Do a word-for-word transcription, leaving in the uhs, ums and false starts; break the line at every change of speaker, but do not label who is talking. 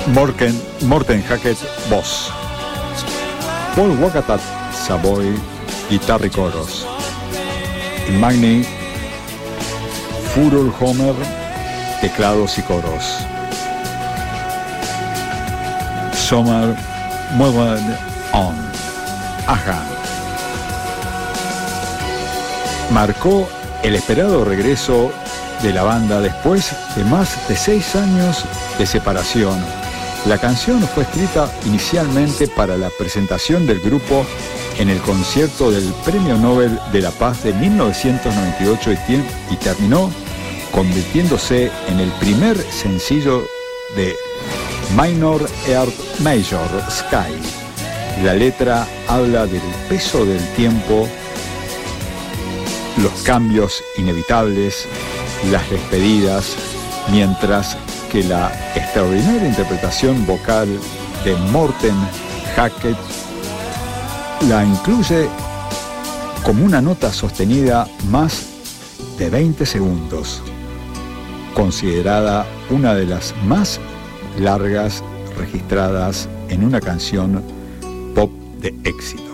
Morten, Morten Hackett, voz. Paul Wakatat, Savoy, guitarra y coros. Magni Furuholmer, teclados y coros. Sommer Moved On, Aja. Marcó el esperado regreso de la banda después de más de seis años de separación. La canción fue escrita inicialmente para la presentación del grupo en el concierto del Premio Nobel de la Paz de mil novecientos noventa y ocho y, y terminó convirtiéndose en el primer sencillo de Minor Earth Major Sky. La letra habla del peso del tiempo, los cambios inevitables, las despedidas, mientras que la extraordinaria interpretación vocal de Morten Hackett la incluye como una nota sostenida más de veinte segundos, considerada una de las más largas registradas en una canción pop de éxito.